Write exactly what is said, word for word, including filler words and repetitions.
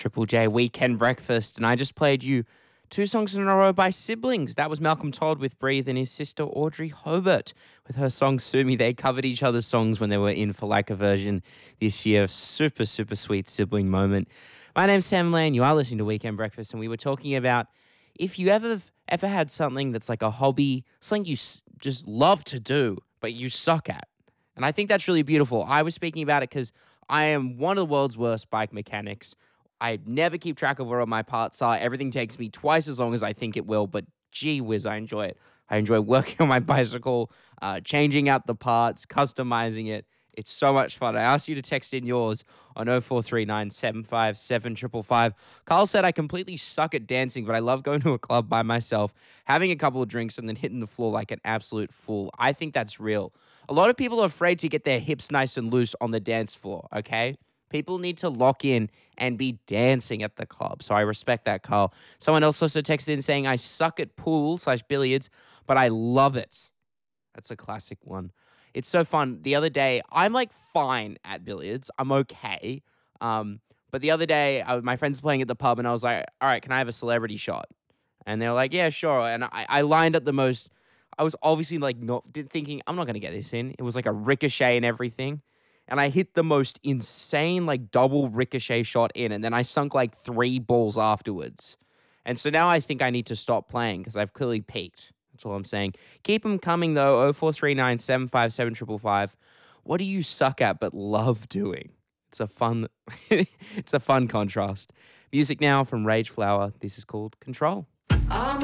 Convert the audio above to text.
Triple J Weekend Breakfast, and I just played you two songs in a row by siblings. That was Malcolm Todd with Breathe and his sister Audrey Hobart with her song Sue Me. They covered each other's songs when they were in for like a version this year. Super, super sweet sibling moment. My name's Sam Land. You are listening to Weekend Breakfast, and we were talking about if you ever ever had something that's like a hobby, something you s- just love to do, but you suck at. And I think that's really beautiful. I was speaking about it because I am one of the world's worst bike mechanics. I never keep track of where all my parts are. Everything takes me twice as long as I think it will, but gee whiz, I enjoy it. I enjoy working on my bicycle, uh, changing out the parts, customizing it. It's so much fun. I asked you to text in yours on oh four three nine, seven five seven, five five five. Carl said, I completely suck at dancing, but I love going to a club by myself, having a couple of drinks, and then hitting the floor like an absolute fool. I think that's real. A lot of people are afraid to get their hips nice and loose on the dance floor, okay? People need to lock in and be dancing at the club. So I respect that, Carl. Someone else also texted in saying, I suck at pool slash billiards, but I love it. That's a classic one. It's so fun. The other day, I'm like fine at billiards. I'm okay. Um, but the other day, I, my friends playing at the pub, and I was like, all right, can I have a celebrity shot? And they were like, yeah, sure. And I, I lined up the most. I was obviously like not thinking, I'm not going to get this in. It was like a ricochet and everything. And I hit the most insane like double ricochet shot in. And then I sunk like three balls afterwards. And so now I think I need to stop playing because I've clearly peaked. That's all I'm saying. Keep them coming, though. oh four three nine, seven five seven, five five five. What do you suck at but love doing? It's a fun, it's a fun contrast. Music now from Rage Flower. This is called Control.